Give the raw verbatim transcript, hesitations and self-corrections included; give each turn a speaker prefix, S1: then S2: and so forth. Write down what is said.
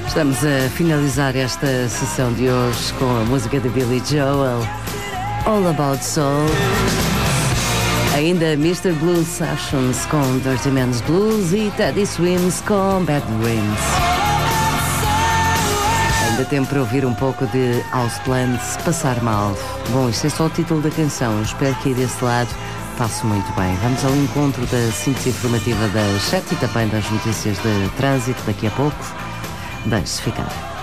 S1: Estamos a finalizar esta sessão de hoje com a música de Billy Joel, All About Soul. Ainda mister Blue Sessions com Dirty Man's Blues e Teddy Swims com Bad Dreams. Ainda tempo para ouvir um pouco de Houseplants, Passar Mal. Bom, isto é só o título da canção. Espero que aí desse lado passe muito bem. Vamos ao encontro da síntese informativa das sete e também das notícias de trânsito daqui a pouco. Deixe-se ficar.